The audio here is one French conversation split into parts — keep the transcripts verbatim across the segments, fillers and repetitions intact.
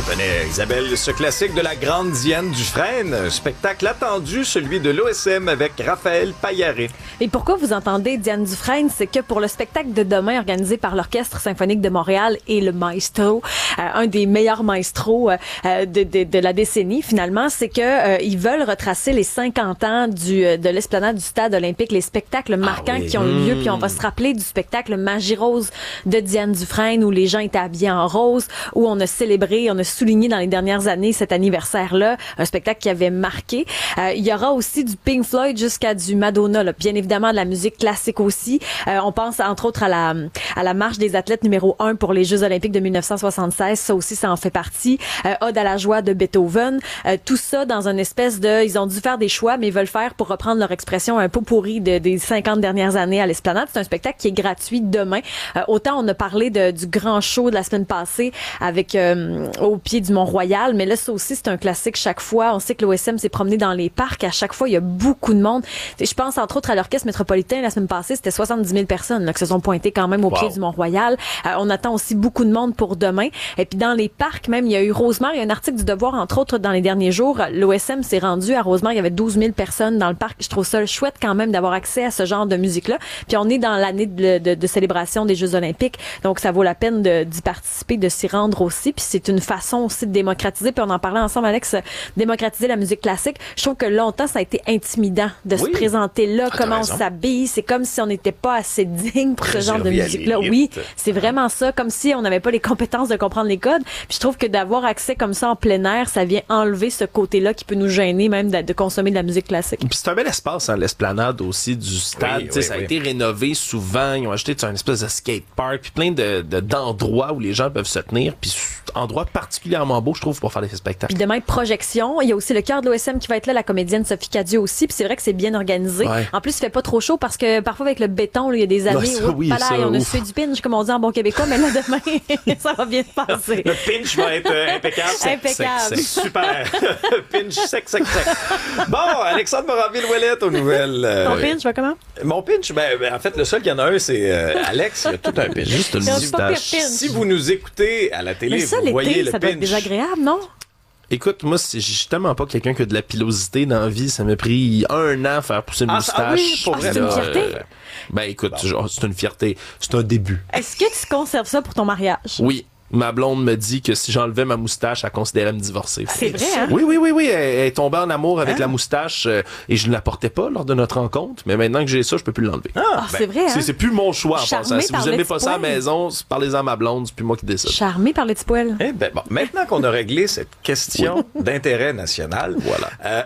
connaît, Isabelle, ce classique de la grande Diane Dufresne, un spectacle attendu, celui de l'O S M avec Raphaël Payaré. Et pourquoi vous entendez Diane Dufresne? C'est que pour le spectacle de demain organisé par l'Orchestre symphonique de Montréal et le maestro, euh, un des meilleurs maestros euh, de, de, de la décennie finalement, c'est que euh, ils veulent retracer les cinquante ans du, de l'esplanade du Stade olympique, les spectacles marquants ah oui. qui ont eu lieu, puis on va se rappeler du spectacle Magie Rose de Diane Dufresne où les gens étaient habillés en rose, où on a célébré, on a souligné dans les dernières années cet anniversaire-là, un spectacle qui avait marqué. Euh, il y aura aussi du Pink Floyd jusqu'à du Madonna, là. Bien évidemment de la musique classique aussi. Euh, on pense entre autres à la à la marche des athlètes numéro un pour les Jeux olympiques de dix-neuf cent soixante-seize, ça aussi ça en fait partie. Euh, Ode à la joie de Beethoven, euh, tout ça dans une espèce de, ils ont dû faire des choix, mais ils veulent faire, pour reprendre leur expression, un pot pourri de, des cinquante dernières années à l'Esplanade. C'est un spectacle qui est gratuit demain. Euh, autant on a parlé de, du grand show de la semaine passée avec euh, au pied du Mont-Royal, mais là ça aussi c'est un classique chaque fois. On sait que l'O S M s'est promené dans les parcs, à chaque fois il y a beaucoup de monde. T'sais, je pense entre autres à l'Orchestre métropolitain la semaine passée, c'était soixante-dix mille personnes là, qui se sont pointées quand même au wow. pied du Mont-Royal. Euh, on attend aussi beaucoup de monde pour demain. Et puis dans les parcs même, il y a eu Rosemère, il y a un article du Devoir entre autres dans les derniers jours, l'O S M s'est rendu à Rosemère, il y avait douze mille personnes dans le parc. Je trouve ça chouette quand même d'avoir accès à ce genre de musique-là. Puis on est dans l'année de, de, de célébration des Jeux olympiques, donc ça vaut la peine de, d'y participer, de s'y rendre aussi. Puis c'est une façon aussi de démocratiser, puis on en parlait ensemble Alex, démocratiser la musique classique. Je trouve que longtemps ça a été intimidant de oui. se présenter là, ah, comment on s'habille, c'est comme si on n'était pas assez digne pour ce genre de musique-là. Oui, c'est vraiment ça, comme si on n'avait pas les compétences de comprendre les codes. Puis je trouve que d'avoir accès comme ça en plein air, ça vient enlever ce côté-là qui peut nous gêner même de, de consommer de la musique classique. Puis c'est un bel espace, hein, l'esplanade aussi du stade. Oui, oui, ça oui. a été rénové souvent. Ils ont acheté un espèce de skate park, puis plein de, de, d'endroits où les gens peuvent se tenir. Puis endroit particulièrement beau, je trouve, pour faire des spectacles. Puis demain, projection. Il y a aussi le chœur de l'O S M qui va être là, la comédienne Sophie Cadieux aussi. Puis c'est vrai que c'est bien organisé. Ouais. En plus, il fait pas trop chaud parce que parfois avec le béton, là, il y a des années ouais, où oui, là, ça, on a ouf. fait du pinch, comme on dit en bon québécois, mais là, demain, ça va bien se passer. Le pinch va être euh, impeccable. Impeccable. Sec, sec. Super. Pinch sec, sec, sec. Bon, Alexandre Moranville-Ouellette aux nouvelles. Euh, Ton pinch va comment? Mon pinch, ben, ben en fait, le seul qu'il y en a un, c'est euh, Alex. Il y a tout un pinch. Juste une moustache. Si vous nous écoutez à la télé, mais ça, vous voyez le ça pinch. Doit être désagréable, non? Écoute, moi, je suis tellement pas quelqu'un qui a de la pilosité dans la vie. Ça m'a pris un an à faire pousser une ah, moustache. Ah oui, pour ah, vrai. C'est une fierté? Euh, ben écoute, bon. c'est une fierté. C'est un début. Est-ce que tu conserves ça pour ton mariage? Oui. Ma blonde me dit que si j'enlevais ma moustache, elle considérait me divorcer. C'est vrai, hein? Oui, oui, oui, oui. Elle, elle est tombée en amour avec hein? la moustache euh, et je ne la portais pas lors de notre rencontre. Mais maintenant que j'ai ça, je peux plus l'enlever. Ah, oh, ben, c'est vrai, hein? C'est, c'est plus mon choix, en passant. Si vous aimez pas ça à la maison, parlez-en à ma blonde, c'est plus moi qui décide. Charmé par le petit poil. Eh ben, bon, maintenant qu'on a réglé cette question oui. d'intérêt national, voilà. Euh...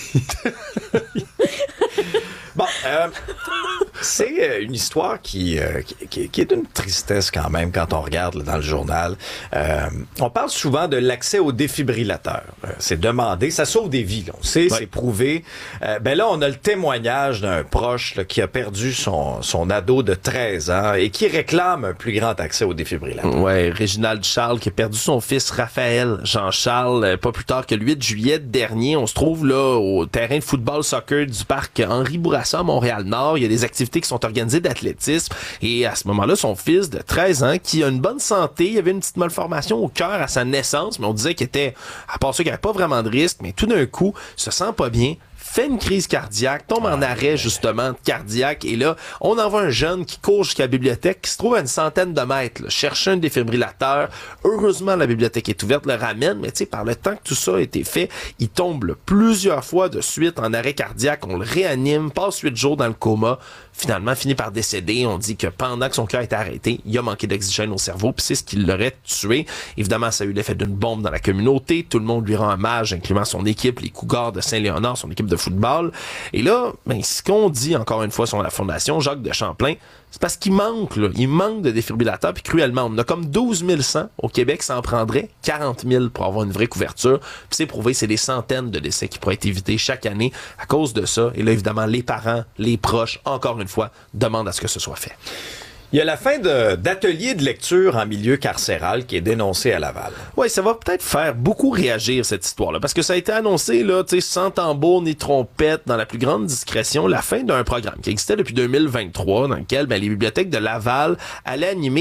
Bon, euh, c'est une histoire qui, euh, qui, qui est d'une tristesse quand même quand on regarde là, dans le journal. Euh, on parle souvent de l'accès au défibrillateur. Euh, c'est demandé, ça sauve des vies, là, on sait, ouais. c'est prouvé. Euh, ben là, on a le témoignage d'un proche là, qui a perdu son, son ado de treize ans et qui réclame un plus grand accès au défibrillateur. Ouais, Réginald Charles qui a perdu son fils Raphaël Jean-Charles euh, pas plus tard que le huit juillet dernier. On se trouve là au terrain de football soccer du parc Henri Bourassa à Montréal-Nord. Il y a des activités qui sont organisées d'athlétisme et à ce moment-là, son fils de treize ans qui a une bonne santé, il y avait une petite malformation au cœur à sa naissance, mais on disait qu'il était, à part ça, qu'il n'y avait pas vraiment de risque, mais tout d'un coup, se sent pas bien, fait une crise cardiaque, tombe en arrêt justement cardiaque et là, on envoie un jeune qui court jusqu'à la bibliothèque, qui se trouve à une centaine de mètres, là, cherche un défibrillateur. Heureusement, la bibliothèque est ouverte, le ramène, mais tu sais, par le temps que tout ça a été fait, il tombe là, plusieurs fois de suite en arrêt cardiaque, on le réanime, passe huit jours dans le coma, finalement finit par décéder. On dit que pendant que son cœur était arrêté, il a manqué d'oxygène au cerveau, puis c'est ce qui l'aurait tué. Évidemment, ça a eu l'effet d'une bombe dans la communauté, tout le monde lui rend hommage, incluant son équipe, les Cougars de Saint-Léonard, son équipe de football. Et là, ben, ce qu'on dit encore une fois sur la fondation Jacques de Champlain, c'est parce qu'il manque, là, il manque de défibrillateurs, puis cruellement, on a comme douze mille cent au Québec, ça en prendrait quarante mille pour avoir une vraie couverture. Puis c'est prouvé, c'est des centaines de décès qui pourraient être évités chaque année à cause de ça. Et là, évidemment, les parents, les proches, encore une fois, demandent à ce que ce soit fait. Il y a la fin de, d'ateliers de lecture en milieu carcéral qui est dénoncé à Laval. Oui, ça va peut-être faire beaucoup réagir cette histoire-là, parce que ça a été annoncé là, tu sais, sans tambour ni trompette, dans la plus grande discrétion, la fin d'un programme qui existait depuis deux mille vingt-trois, dans lequel ben, les bibliothèques de Laval allaient animer